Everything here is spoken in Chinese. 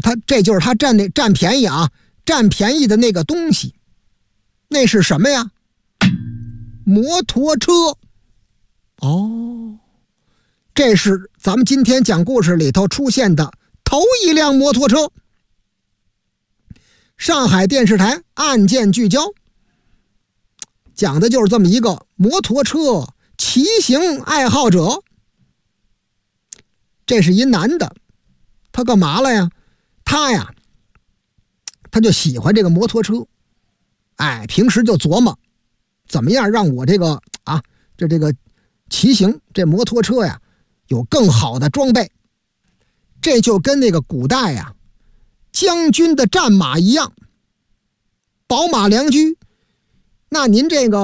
这就是他占便宜啊，占便宜的那个东西，那是什么呀？摩托车。哦，这是咱们今天讲故事里头出现的头一辆摩托车。上海电视台案件聚焦，讲的就是这么一个摩托车骑行爱好者。这是一男的，他干嘛了呀？他就喜欢这个摩托车，平时就琢磨怎么样让我这个骑行这摩托车呀有更好的装备。这就跟那个古代呀将军的战马一样，宝马良驹。那您这个